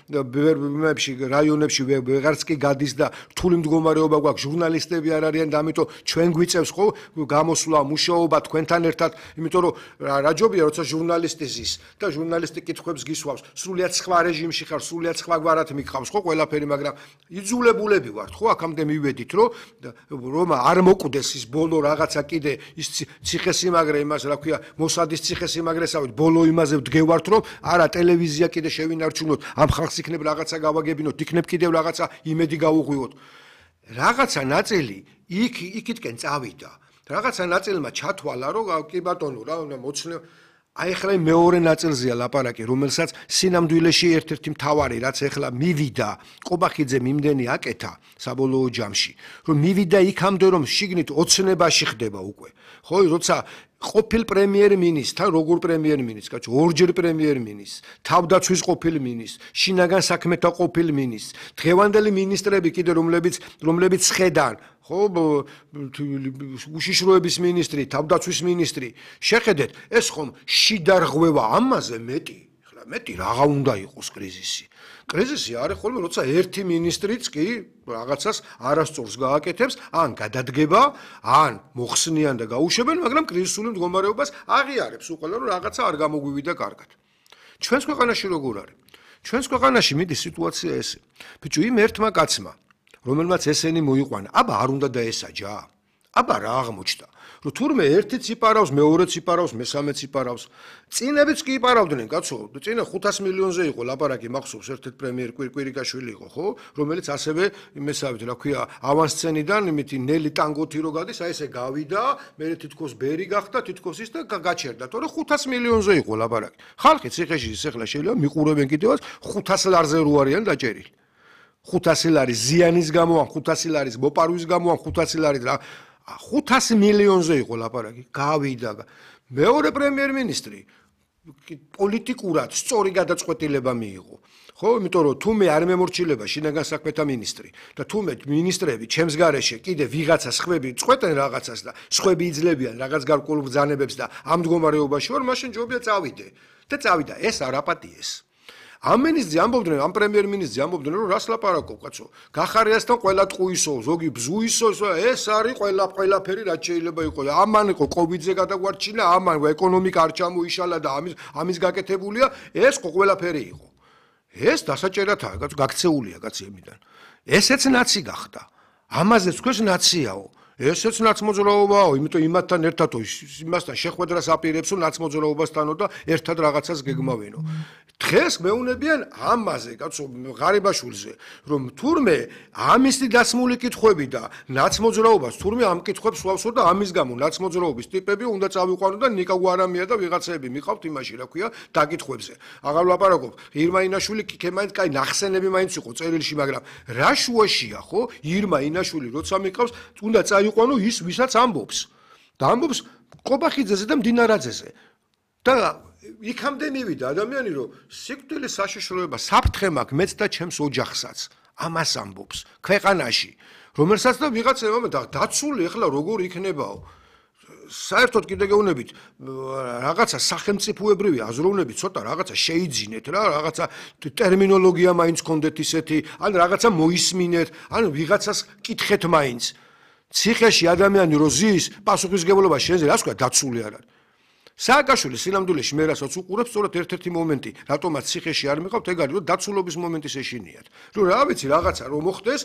ბებში რაიონებში ვეღარც კი გადის და რთული მდგომარეობა გვაქვს, ჟურნალისტები არ არიან და ამიტომ ჩვენ გვიწევს ხო გამოსვლა, მუშაობა თქვენთან ერთად, იმიტომ რომ რა ჯობია როცა ჟურნალისტი ზის და ჟურნალისტი კითხვებს გისვავს, სრულიად სხვა რეჟიმში ხარ, სრულიად სხვა გვარად მიგყავს ხო ყველაფერი, მაგრამ იძულებულები ვართ ხო აქამდე მივედით რომ არ მოკვდეს ის ბოლო რაღაცა კიდე ის ციხესიმაგრე იმას რა ქვია მოსადის ციხესიმაგრესავით ბოლო იმაზე ვდგევართ რომ არა ტელევიზია კიდე შევინარჩუნოთ ამ ხალხს იქნებ რაღაცა გავაგებინოთ იქნებ კიდევ რაღაცა იმედი გავუღვივოთ რაღაცა ნაწილი იქითკენ წავიდა რაღაცა ნაწილმა ჩათვალა რომ კი ბატონო რა მოცნე აი ახლა მეორე ნაწილზეა ლაპარაკი რომელსაც სინამდვილეში ერთ-ერთი მთავარი რაც ახლა მივიდა ყობახიძემ იმდენი აკეთა საბოლოო ჯამში რომ მივიდა იქამდე რომ შიგნით ოცნებაში ხდება უკვე ხო როცა ყოფილ პრემიერ-მინისტრთან როგორ პრემიერ-მინისტრს კაცო ორჯერ პრემიერ-მინისტრს თავდაცვის ყოფილ მინისტრს შინაგან საქმეთა ყოფილ მინისტრს დღევანდელი მინისტრები კიდე რომლებიც ხედან ხო უშიშროების მინისტრი თავდაცვის მინისტრი შეხედეთ ეს ხომ შიდარღვევა ამაზე მეტი ხლა მეტი რაღა უნდა იყოს კრიზისი არის ხოლმე როცა ერთი მინისტრიც კი რაღაცას არასწორს გააკეთებს ან გადადგება ან მოხსნიან და გაუშვებენ მაგრამ კრიზისული მდგომარეობას აღიარებს უყოლა რომ რაღაცა არ გამოგვივიდა კარგად ჩვენს ქვეყანაში როგორ არის ჩვენს ქვეყანაში მიდის სიტუაცია ესე ბიჭო იმ ერთმა კაცმა რომელმაც ესენი მოიყვანა აბა არ უნდა დაესაჯა აბა რა აღმოჩნდა რომ თურმე ერთი ციპარავს მეორე ციპარავს მესამე ციპარავს წინებიც კი იპარავდნენ კაცო წინა 500 მილიონზე იყო ლაპარაკი მახსოვს ერთ-ერთ პრემიერ კვირიკაშვილი იყო ხო რომელიც ასევე იმესავით რა ქვია ავანსცენიდან იმითი ნელი ტანგოთი რო გადის აი ესე გავიდა მე თითქოს ბერი გახდა თითქოს ის და გაჩერდა თორე 500 მილიონზე იყო ლაპარაკი ხალხი ციხეში ახლა შეიძლება მიყურებენ კიდევაც 500 ლარზე რო არიან დაჭერილი 500 ლარის ზიანის გამო ან 500 ლარის მოპარვის გამო ან 500 ლარის რა 500 მილიონზე იყო ლაპარაკი გავიდა მეორე პრემიერ-მინისტრი პოლიტიკურად სწორი გადაწყვეტილება მიიღო ხო იმიტომ რომ თუმე არ მემორჩილება შინაგან საქმეთა მინისტრი და თუმე მინისტრები ჩემს გარეშე კიდე ვიღაცა სხვები წყვეტენ რაღაცას და სხვები იძლებიან რაღაც გარკვეულ ბრძანებებს და ამ მდგომარეობაში ვარ მაშინ ჯობია წავიდე და წავიდა ეს არ აპატიეს ამ მინისტრზე ამბობდნენ ამ პრემიერ-მინისტრზე ამბობდნენ რომ რას ლაპარაკობ კაცო გახარიასთან ყველა ტყუისო ზოგი ბზუისო ეს არის ყველაფერი რაც შეიძლება იყოს ამან იყო კოვიდზე გადაგვარჩინა ამან ეკონომიკა არ ჩამოიშალა და ამის გაკეთებულია ეს ყველაფერი იყო ეს დასაჭერათაა კაცო გაქცეულია კაცი ემიდან ესეც ნაცი გახდა ამაზეც თქვენს ნაციაო ესეც ნაცმოძრაობაო იმიტომ იმათთან ერთად იმასთან შეხვედრას აპირებსო ნაცმოძრაობასთანო და ერთად რაღაცას გეგმავენო დღეს მეუნებიან ამაზე კაცო ღარიბაშვილზე რომ თურმე ამისი დასმული კითხვები და ნაცმოძრაობას თურმე ამ კითხვებს ვავსო და ამის გამო ნაცმოძრაობის ტიპები უნდა წავიყვანო და ნიკა გვარამია და ვიღაცები მიყავთ იმაში რა ქვია დაკითხვებზე აღარ ვლაპარაკობ ირმა ინაშვილი კემაინც კაი ნახსენები მაინც იყო წერილში მაგრამ რა შუაშია ხო ირმა ინაშვილი როცა მიყავს უნდა წაიყვანო ის ვისაც ამბობს და ამბობს ყობახიძეზე და მდინარაძეზე და იქამდე მივიდა ადამიანი რომ სიკვდილის საშიშროება საფრთხე მაქვს მეც და ჩემს ოჯახსაც ამას ამბობს ქვეყანაში რომელსაც და ვიღაცებმა დაცული ახლა როგორ იქნებაო საერთოდ კიდე გეუბნებით რაღაცა სახელმწიფოებრივი აზროვნები ცოტა რაღაცა შეიძინეთ რა რაღაცა ტერმინოლოგია მაინც გქონდეთ ისეთი ან რაღაცა მოისმინეთ ან ვიღაცას კითხეთ მაინც ციხეში ადამიანი რო ზის პასუხისგებლობა შენზე რას ქვია დაცული არ არის სააკაშვილი სინამდვილეში მე რასაც უყურებს სწორედ ერთ-ერთი მომენტი რატომაც ციხეში არ მიყავთ ეგ არის რომ დაცულობის მომენტის ეშინიათ რომ რა ვიცი რაღაცა რომ მოხდეს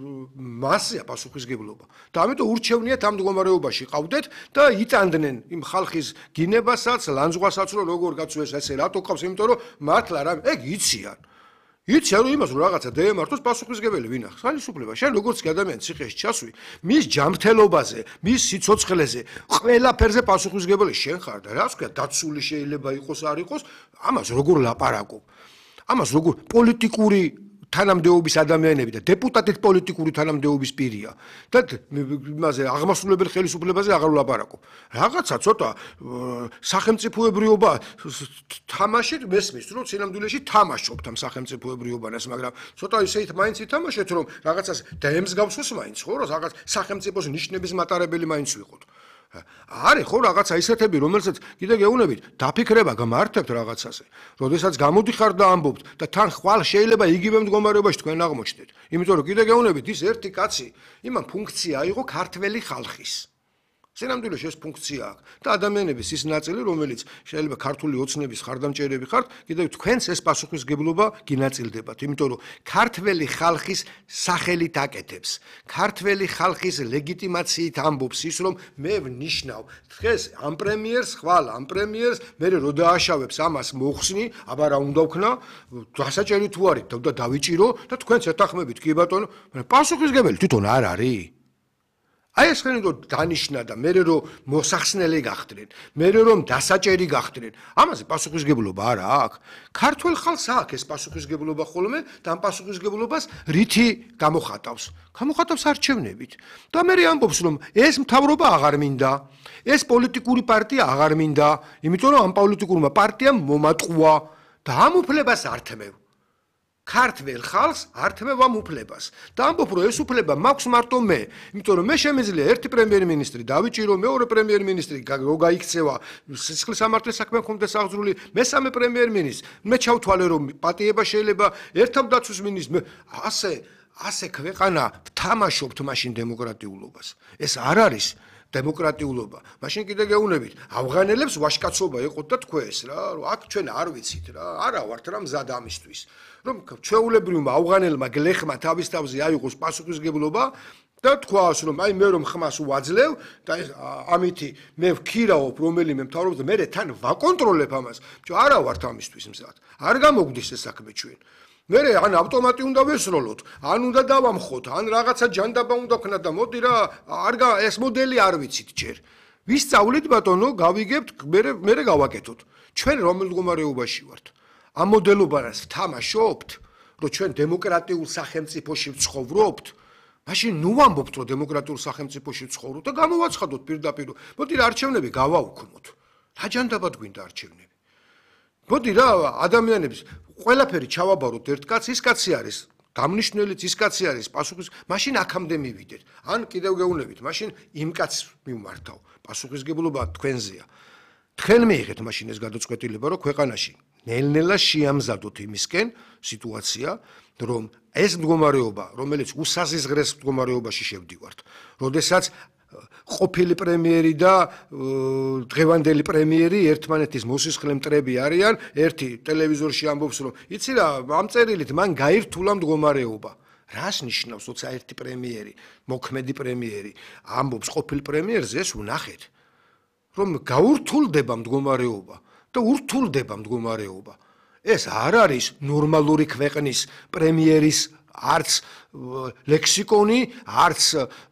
მასია პასუხისგებლობა და ამიტომ ურჩევნიათ ამ მდგომარეობაში ყავდეთ და იტანდნენ იმ ხალხის გინებასაც ლანძღვასაც რომ როგორ გაწვეს ესე რატო ყავს იმიტომ რომ მართლა რა ეგ იციან იციან რომ იმას რომ რაღაცა დაემართოს პასუხისგებელი ვინ ახს ხელისუფლება შენ როგორც კი ადამიანი ციხეში ჩასვი მის ჯანმრთელობაზე მის სიცოცხლეზე ყველაფერზე პასუხისგებელი შენ ხარ და რას ქვია დაცული შეიძლება იყოს არ იყოს ამას როგორ ლაპარაკობ ამას როგორ პოლიტიკური თანამდებობის ადამიანები და დეპუტატით პოლიტიკური თანამდებობის პირია და იმაზე აღმასრულებელ ხელისუფლებაზე აღარ ვლაპარაკობ რაღაცა ცოტა სახელმწიფოებრიობა თამაშით მესმის რომ სინამდვილეში თამაშობთ ამ სახელმწიფოებრიობანას მაგრამ ცოტა ისეთ მაინც ითამაშეთ რომ რაღაცას დაემსგავსოს მაინც ხო რომ რაღაც სახელმწიფოს ნიშნების მატარებელი მაინც ვიყოთ არის ხო რაღაცა ისეთები, რომელსაც კიდე გეუბნებით, დაფიქრება გამართებთ რაღაცაზე. როდესაც გამოდიხარ და ამბობთ და თან ხვალ შეიძლება იგივე მდგომარეობაში თქვენ აღმოჩნდეთ. იმიტომ რომ კიდე გეუბნებით, ის ერთი კაცი, იმან ფუნქცია იყო ქართველი ხალხის. სინამდვილეში ეს ფუნქცია აქვს და ადამიანების ის ნაწილი, რომელიც შეიძლება ქართული ოცნების ხარდამჭერები ხართ, კიდევ თქვენს ეს პასუხისგებლობა გინაწილდებათ, იმიტომ რომ ქართველი ხალხის სახელით აკეთებს, ქართველი ხალხის ლეგიტიმაციით ამბობს ის, რომ მე ვნიშნავ დღეს ამ პრემიერს, ხვალ ამ პრემიერს, მე რო დააშავებს ამას მოხსნი, აბა რა უნდა ვქნა, დასაჭერი თუ არის და დავიჭირო და თქვენც ეთანხმებით კი ბატონო, პასუხისგებელი თვითონ არ არის. აი ეს ხენი რომ დანიშნა და მე რომ მოსახსნელი გახდნენ, მე რომ დასაჭერი გახდნენ, ამაზე პასუხისგებლობა არა აქვს. ქართულ ხალხს აქვს ეს პასუხისგებლობა ხოლმე და ამ პასუხისგებლობას რითი გამოხატავს? გამოხატავს არჩევნებით. და მე ამბობს რომ ეს მთავრობა აღარ მინდა, ეს პოლიტიკური პარტია აღარ მინდა, იმიტომ რომ ამ პოლიტიკურმა პარტიამ მომატყუა და ამ უფლებას ართმევ. ქართველ ხალხს ართმევ ამ უფლებას და ამბობ რომ ეს უფლება მაქვს მარტო მე, იმიტომ რომ მე შემიძლია ერთი პრემიერ-მინისტრი დავიჭირო, მეორე პრემიერ-მინისტრი რო გაიქცევა, სისხლის სამართლის საქმე მქონდეს აღძრული, მესამე პრემიერ-მინისტრს, მე ჩავთვალე რომ პატიება შეიძლება ერთავდაცვის მინისტრს, ასე ქვეყანა ვთამაშობთ მაშინ დემოკრატიულობას. ეს არ არის დემოკრატიულობა. მაშინ კიდე გეუბნებით, ავღანელებს ვაშკაცობა ეყოთ და თქვენს რა, რომ აქ ჩვენ არ ვიცით რა, არა ვართ რა მზად ამისთვის. რომ ჩვეულებრივმა ავღანელმა გლეხმა თავის თავზე აიღოს პასუხისგებლობა და თქვას რომ აი მე რომ ხმას ვაძლევ და ამითი მე ვქირავობ რომელიმე მთავრობას და მე თან ვაკონტროლებ ამას. არა ვართ ამისთვის მზად. არ გამოგვდის ეს საქმე ჩვენ. მე ან ავტომატი უნდა ვესროლოთ, ან უნდა დავამხოთ, ან რაღაცა ჯანდაბა უნდა ვქნა და მოდი რა, ეს მოდელი არ ვიცით ჯერ. ვისწავლით ბატონო, გავიგებთ, მე გავაკეთოთ. ჩვენ რომელ მდგომარეობაში ვართ? ამ მოდელობას ვთამაშობთ, რომ ჩვენ დემოკრატიულ სახელმწიფოში ვცხოვრობთ, მაშინ ნუ ვამბობთ, რომ დემოკრატიულ სახელმწიფოში ვცხოვრობთ და გამოვაცხადოთ პირდაპირ. მოდი რა არჩევნები გავაუქმოთ. რა ჯანდაბად გვინდა არჩევნები? მოდი რა ადამიანებს ყველაფერი ჩავაბაროთ ერთ კაცს, ის კაცი არის გამნიშნელიც, ის კაცი არის პასუხის, მაშინ აქამდე მივიდეთ. ან კიდევ გეუბნებით, მაშინ იმ კაცს მიმართავ. პასუხისგებლობა თქვენზეა. თქვენ მიიღეთ მაშინ ეს გადაწყვეტილება, რომ ქვეყანაში ნელ-ნელა შეამზადოთ იმისკენ სიტუაცია, რომ ეს მდგომარეობა, რომელიც უსაზღრეს მდგომარეობაში შევდივართ, როდესაც ყოფილი პრემიერი და დღევანდელი პრემიერი ერთმანეთის მოსისხლე მტრები არიან, ერთი ტელევიზორში ამბობს, რომ იცი რა, ამ წერილით მან გაირთულა მდგომარეობა. რას ნიშნავს, როცა ერთი პრემიერი, მოქმედი პრემიერი ამბობს ყოფილ პრემიერზე, ეს ვნახეთ, რომ გაურთულდება მდგომარეობა და ურთულდება მდგომარეობა. ეს არ არის ნორმალური ქვეყნის პრემიერის არც ლექსიკონი, არც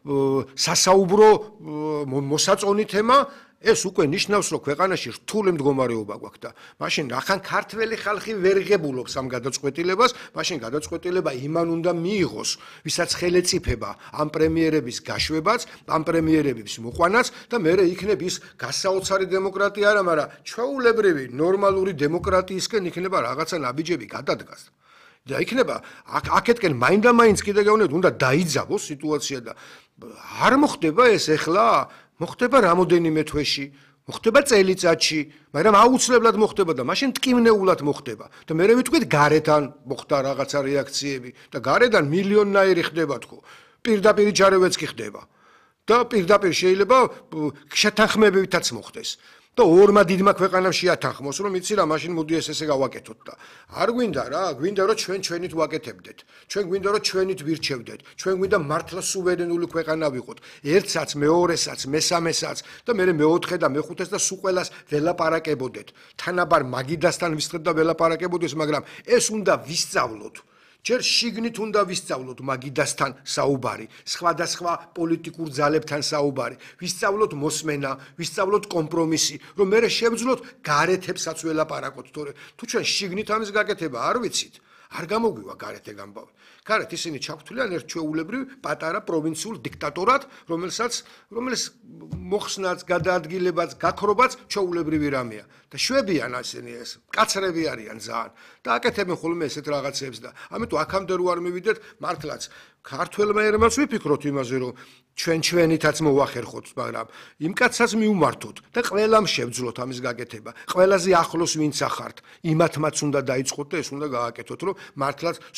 სასაუბრო მოსაწონი თემა, ეს უკვე ნიშნავს, რომ ქვეყანაში რთული მდგომარეობა გვაქვს და მაშინ ახან ქართველი ხალხი ვერ ღებულობს ამ გადაწყვეტილებას, მაშინ გადაწყვეტილება იმან უნდა მიიღოს, ვისაც ხელეწიფება ამ პრემიერების გაშვებაც, ამ პრემიერების მოყვანაც და მერე იქნება ის გასაოცარი დემოკრატია არა, მაგრამ ჩვეულებრივი ნორმალური დემოკრატიისკენ იქნება რაღაცა ნაბიჯები გადადგას. და იქნება აქეთკენ მაინდა-მაინც კიდე გეუბნებით, უნდა დაიძაბოს სიტუაცია და არ მოხდება ეს ეხლა, მოხდება რამოდენიმე თვეში, მოხდება წელიწადში, მაგრამ აუცილებლად მოხდება და მაშინ ტკივნეულად მოხდება. და მე ვიტყვით გარედან მოხდა რაღაცა რეაქციები და გარედან მილიონნაირი ხდება თქო. პირდაპირ ჯარევეც კი ხდება. და პირდაპირ შეიძლება შეთანხმებებითაც მოხდეს. და ორმა დიდმა ქვეყანამ შეათანხმოს, რომ იცი რა, მაშინ მოდი ესე გავაკეთოთ და არ გვინდა რა, გვინდა რომ ჩვენ ჩვენით ვაკეთებდეთ. ჩვენ გვინდა რომ ჩვენით ვირჩევდეთ. ჩვენ გვინდა მართლა სუვერენული ქვეყანა ვიყოთ. ერთსაც, მეორესაც, მესამესაც და მე მეოთხე და მეხუთეს და სულ ყველას ველაპარაკებოდეთ. თანაბარ მაგიდასთან ვისწრებთ და ველაპარაკებოდეს, მაგრამ ეს უნდა ვისწავლოთ. ჯერ შიგნით უნდა ვისწავლოთ მაგიდასთან საუბარი, სხვადასხვა პოლიტიკურ ძალებთან საუბარი, ვისწავლოთ მოსმენა, ვისწავლოთ კომპრომისი, რომ მე შევძლოთ გარეთებსაც ველაპარაკოთ, თორე თუ ჩვენ შიგნით ამის გაკეთება არ ვიცით, არ გამოგვივა გარეთე გამბავი. გარეთ ისინი ჩაგვთვლიან ერთ ჩვეულებრივ პატარა პროვინციულ დიქტატორად, რომელიც მოხსნაც, გადაადგილებაც, გაქრობაც ჩვეულებრივი რამეა. და შვებიან ასენი ეს, კაცრები არიან ძალიან და აკეთებენ ხოლმე ესეთ რაღაცებს და ამიტომ აქამდე რო არ მივიდეთ, მართლაც ქართველმა ერმას ვიფიქროთ იმაზე, რომ ჩვენითაც მოვახერხოთ, მაგრამ იმ კაცსაც მიუმართოთ და ყველამ შევძლოთ ამის გაკეთება. ყველაზე ახლოს ვინც ახართ, იმათმაც უნდა დაიწყოთ და ეს უნდა გააკეთოთ, რომ მართლაც